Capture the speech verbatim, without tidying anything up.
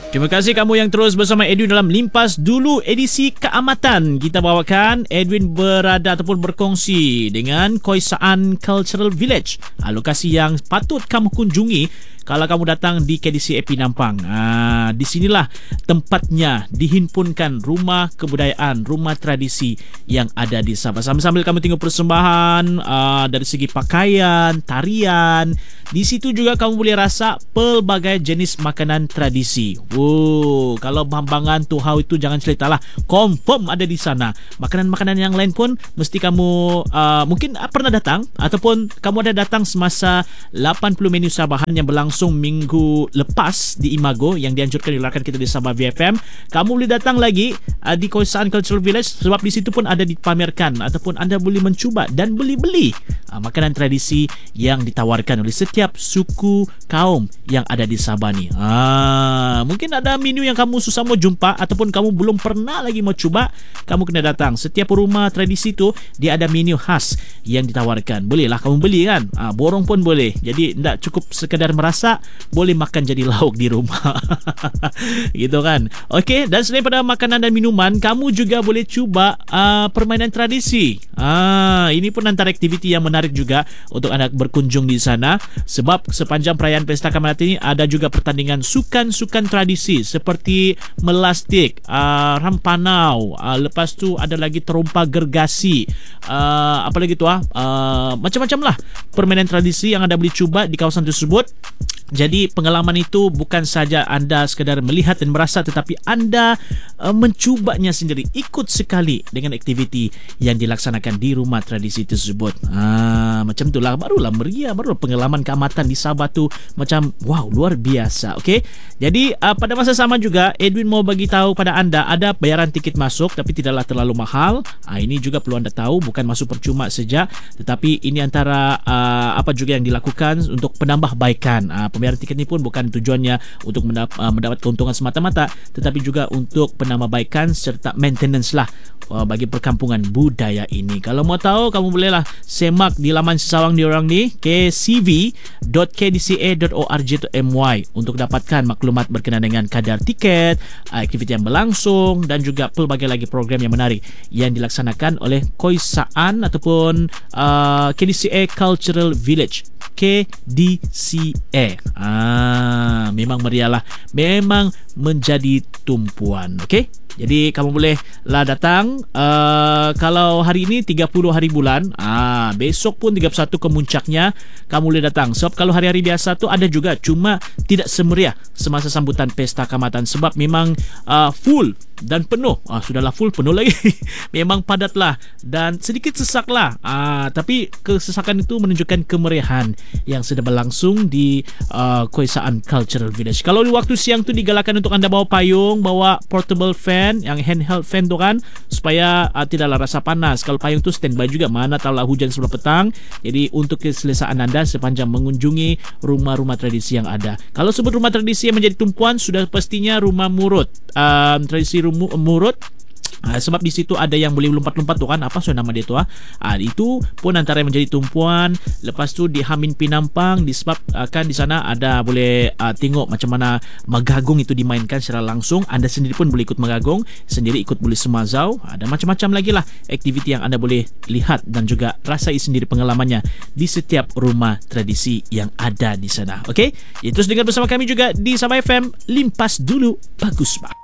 Terima kasih kamu yang terus bersama Edwin dalam Limpas Dulu edisi keamatan. Kita bawakan Edwin berada ataupun berkongsi dengan Khoi Saan Cultural Village, lokasi yang patut kamu kunjungi kalau kamu datang di K D C A Penampang. Ha, di sinilah tempatnya dihimpunkan rumah kebudayaan, rumah tradisi yang ada di Sabah. Sambil-sambil kamu tengok persembahan uh, dari segi pakaian, tarian. Di situ juga kamu boleh rasa pelbagai jenis makanan tradisi. Oh, kalau Bambangan Tuhau itu jangan ceritalah, confirm ada di sana. Makanan-makanan yang lain pun mesti kamu uh, mungkin pernah datang ataupun kamu ada datang semasa lapan puluh menu Sabahan yang berlangsung minggu lepas di Imago yang dianjurkan di rakan kita di Sabah V F M. Kamu boleh datang lagi uh, di Khoi Saan Cultural Village sebab di situ pun ada dipamerkan ataupun anda boleh mencuba dan beli-beli uh, makanan tradisi yang ditawarkan oleh setiap suku kaum yang ada di Sabah ni. Ah, mungkin ada menu yang kamu susah mau jumpa ataupun kamu belum pernah lagi mau cuba, kamu kena datang. Setiap rumah tradisi tu dia ada menu khas yang ditawarkan. Bolehlah kamu beli kan? Ah, borong pun boleh. Jadi tak cukup sekadar merasak, boleh makan jadi lauk di rumah. Gitu kan? Okey, dan selain pada makanan dan minuman, kamu juga boleh cuba uh, permainan tradisi. Ah, ini pun antara aktiviti yang menarik juga untuk anda berkunjung di sana. Sebab sepanjang perayaan Pesta Keamatan ini ada juga pertandingan sukan-sukan tradisi seperti melastik, uh, rampanau, uh, lepas tu ada lagi terompa gergasi, uh, apa lagi tu ah, uh, macam-macam lah permainan tradisi yang anda boleh cuba di kawasan tersebut. Jadi pengalaman itu bukan saja anda sekadar melihat dan merasa, tetapi anda uh, mencubanya sendiri, ikut sekali dengan aktiviti yang dilaksanakan di rumah tradisi tersebut. Ah, macam itulah, barulah meriah, barulah pengalaman keamatan di Sabah tu macam wow, luar biasa. Okey. Jadi uh, pada masa sama juga Edwin mau bagi tahu pada anda ada bayaran tiket masuk tapi tidaklah terlalu mahal. Ah, ini juga perlu anda tahu, bukan masuk percuma saja, tetapi ini antara uh, apa juga yang dilakukan untuk penambahbaikan. Ah, pembayaran tiket ni pun bukan tujuannya untuk mendapat, uh, mendapat keuntungan semata-mata, tetapi juga untuk penambahbaikan serta maintenance lah uh, bagi perkampungan budaya ini. Kalau mau tahu, kamu bolehlah semak di laman sesawang diorang ni k c v dot k d c a dot org dot m y untuk dapatkan maklumat berkenaan dengan kadar tiket, aktiviti yang berlangsung dan juga pelbagai lagi program yang menarik yang dilaksanakan oleh Khoi Saan ataupun uh, K D C A Cultural Village. K D C A. Ah, memang meriah lah, memang menjadi tumpuan. Okey, jadi kamu boleh lah datang. Uh, kalau hari ini tiga puluh hari bulan, ah, besok pun tiga puluh satu kemuncaknya kamu boleh datang. Sebab kalau hari-hari biasa tu ada juga, cuma tidak semeriah semasa sambutan Pesta Keamatan sebab memang uh, full dan penuh. Ah, sudahlah full, penuh lagi. Memang padat lah dan sedikit sesak lah. Ah, tapi kesesakan itu menunjukkan kemeriahan yang sedang berlangsung di uh, Khoi Saan Cultural Village. Kalau di waktu siang tu digalakkan untuk anda bawa payung, bawa portable fan, yang handheld fan tu kan, supaya uh, tidaklah rasa panas. Kalau payung tu standby juga, mana tahulah hujan sebelah petang. Jadi untuk keselesaan anda sepanjang mengunjungi rumah-rumah tradisi yang ada. Kalau sebut rumah tradisi yang menjadi tumpuan, sudah pastinya rumah murut. Um, tradisi rumu, murut. Ha, sebab di situ ada yang boleh lompat-lompat tu kan, apa so nama dia tu ah. Ha, itu pun antara yang menjadi tumpuan. Lepas tu di Hamin Penampang disebabkan di sana ada boleh uh, tengok macam mana magagung itu dimainkan secara langsung. Anda sendiri pun boleh ikut magagung, sendiri ikut boleh semazau. Ada macam-macam lagi lah aktiviti yang anda boleh lihat dan juga rasai sendiri pengalamannya di setiap rumah tradisi yang ada di sana. Okey, terus dengar bersama kami juga di Sabah F M Limpas Dulu Bagus Bah.